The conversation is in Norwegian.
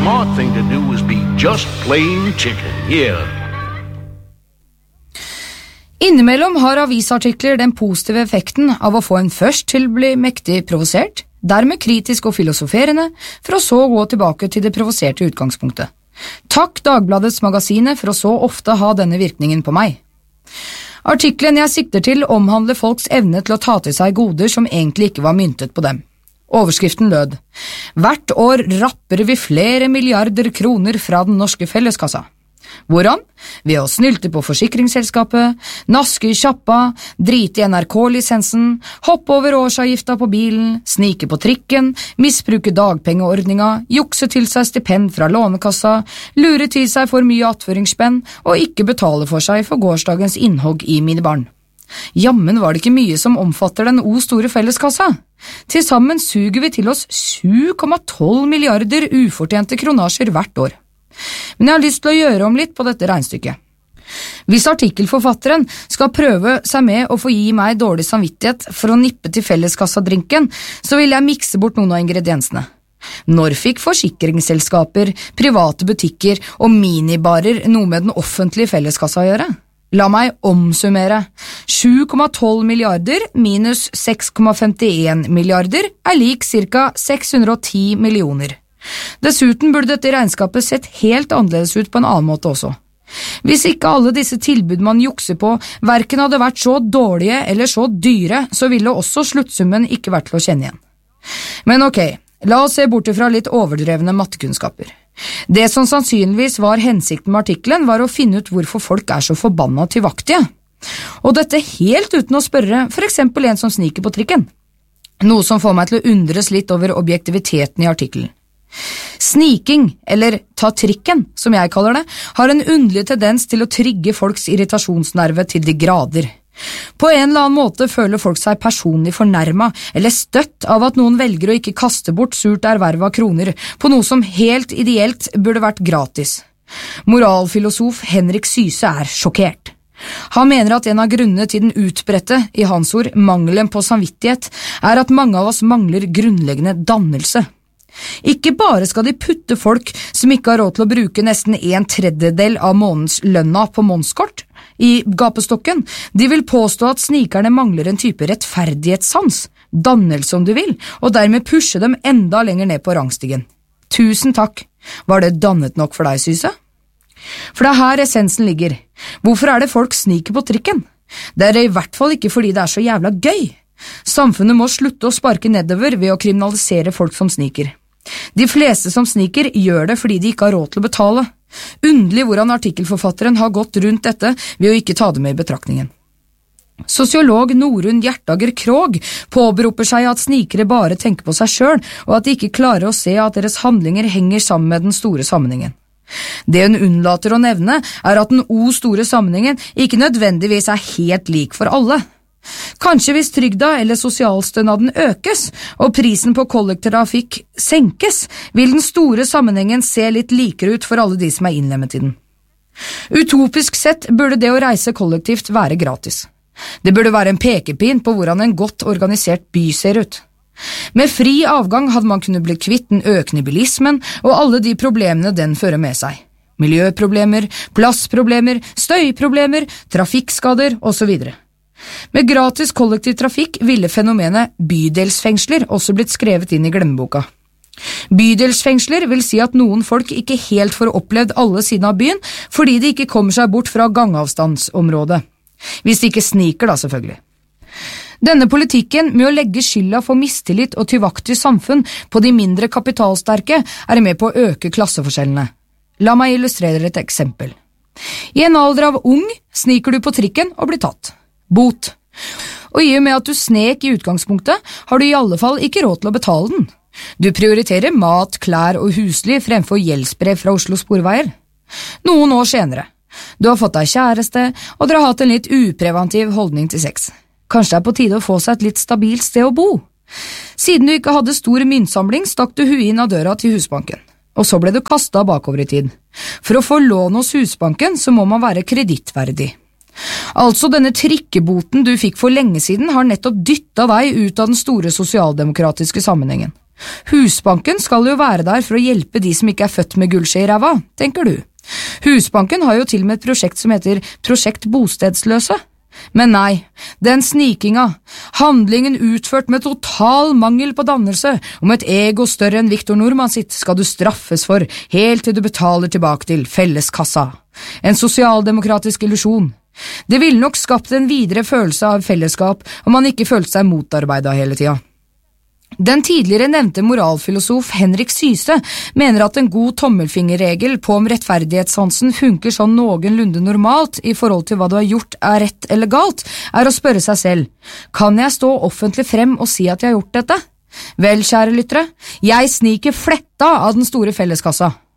smart thing to do is be just plain chicken, yeah. Innimellom har avisartikler den positive effekten av å få en først til å bli mektig provosert, dermed kritisk og filosoferende, for å så gå tilbake til det provoserte utgangspunktet. Takk Dagbladets magasine for å så ofte ha denne virkningen på meg. Artiklen jeg sikter til omhandler folks evne til å ta til seg goder som egentlig ikke var myntet på dem. Overskriften lød: Hvert år rapper vi flere milliarder kroner fra den norske felleskassa. Hvordan? Ved å snylte på forsikringsselskapet, naske i kjappa, drite i NRK-lisensen, hoppe over årsavgifta på bilen, snike på trikken, misbruke dagpengeordninga, jukse til seg stipend fra lånekassa, lure til seg for mye attføringsspenn og ikke betale for seg for gårsdagens innhogg i minibarn. Jammen var det ikke mye som omfatter den store felleskassa. Til sammen suger vi til oss 7,12 milliarder ufortjente kronasjer hvert år. Men jeg har lyst til å gjøre om litt på dette regnstykket. Hvis artikkelforfatteren skal prøve seg med å få gi meg dårlig samvittighet for å nippe til felleskassadrinken, så vil jeg mikse bort noen av ingrediensene. Når fikk forsikringsselskaper, private butikker og minibarer noe med den offentlige felleskassa å gjøre? La meg omsummere. 7,12 milliarder minus 6,51 milliarder er lik ca. 610 millioner. Dessuten burde dette regnskapet sett helt annerledes ut på en annen måte også. Hvis ikke alle disse tilbud man jukser på hverken hadde vært så dårlige eller så dyre, så ville også sluttsummen ikke vært til å kjenne igjen. Men ok, la oss se bort fra litt overdrevne mattekunnskaper. Det som sannsynligvis var hensikten med artikkelen var å finne ut hvorfor folk er så forbannet tilvaktige. Og dette helt uten å spørre for eksempel en som sniker på trikken. Noe som får meg til å undres litt over objektiviteten i artikkelen. Sniking, eller ta trikken, som jeg kaller det, har en underlig tendens til å trigge folks irritasjonsnerve til de grader. På en eller annen måte føler folk seg personlig fornærmet eller støtt av at noen velger å ikke kaste bort surt erverva kroner på noe som helt ideelt burde vært gratis. Moralfilosof Henrik Syse er sjokkert. Han mener at en av grunnene til den utbredte, i hans ord, mangelen på samvittighet, er at mange av oss mangler grunnleggende dannelse. Ikke bare skal de putte folk som ikke har råd til å bruke nesten 1/3 av månedslønna på månedskort i gapestokken, de vil påstå at snikerne mangler en type rettferdighetssans, dannelse om du vil, og dermed pushe dem enda lenger ned på rangstigen. Tusen takk, var det dannet nok for deg, Syse? For det er her essensen ligger. Hvorfor er det folk sniker på trikken? Det er det i hvert fall ikke fordi det er så jævla gøy. Samfunnet må slutte å sparke nedover ved å kriminalisere folk som sniker. De fleste som sniker gjør det fordi de ikke har råd til å betale. Underlig hvordan artikkelforfatteren har gått rundt dette ved å ikke ta det med i betraktningen. Sosiolog Norunn Hjertager Krog påberoper seg at snikere bare tenker på seg selv, og at de ikke klarer å se at deres handlinger henger sammen med den store sammenhengen. Det hun unnlater å nevne er at den store sammenhengen ikke nødvendigvis er helt lik for alle. Kanskje hvis trygda eller sosialstønaden økes, og prisen på kollektivtrafikk senkes, vil den store sammenhengen se litt likere ut for alle de som er innlemmet i den. Utopisk sett burde det å reise kollektivt være gratis. Det burde være en pekepinn på hvordan en godt organisert by ser ut. Med fri avgang hadde man kunnet bli kvitt den økende bilismen og alle de problemene den fører med seg. Miljøproblemer, plassproblemer, støyproblemer, trafikkskader osv. Med gratis kollektivtrafikk ville fenomenet bydelsfengsler også blitt skrevet inn i glemmeboka. Bydelsfengsler vil si at noen folk ikke helt får opplevd alle sidene av byen fordi de ikke kommer seg bort fra gangavstandsområdet. Hvis de ikke sniker da, selvfølgelig. Denne politikken med å legge skylda for mistillit og tilvaktig samfunn på de mindre kapitalsterke er med på å øke klasseforskjellene. La meg illustrere et eksempel. I en alder av ung sniker du på trikken og blir tatt. Bot. Og i og med at du snek i utgangspunktet, har du i alle fall ikke råd til å betale den. Du prioriterer mat, klær og husly fremfor gjeldsbrev fra Oslo Sporveier. Noen år senere. Du har fått deg kjæreste, og dere har hatt en litt upreventiv holdning til sex. Kanskje det er på tide å få seg et litt stabilt sted å bo. Siden du ikke hadde stor myntsamling, stakk du huet inn av døra til Husbanken. Og så ble du kastet bakover i tid. For å få lån hos Husbanken så må man være kredittverdig. Altså denne trikkeboten du fikk for lenge siden har nettopp dyttet deg ut av den store sosialdemokratiske sammenhengen. Husbanken skal jo være der for å hjelpe de som ikke er født med gullskje i ræva, tenker du. Husbanken har jo til og med et prosjekt som heter Prosjekt Bostedsløse. Men nei, den snikinga, handlingen utført med total mangel på dannelse, om et ego større enn Victor Nordmann sitt, skal du straffes for, helt til du betaler tilbake til felleskassa. En sosialdemokratisk illusjon. Det ville nok skapt en videre følelse av fellesskap om man ikke følte seg motarbeidet hele tida. Den tidligere nevnte moralfilosof Henrik Syse mener at en god tommelfingerregel på om rettferdighetssansen funker sånn noenlunde normalt i forhold til hva du har gjort er rett eller galt, er å spørre seg selv, kan jeg stå offentlig frem og si at jeg har gjort dette? Vel, kjære lyttere, jeg sniker fletta av den store felleskassa.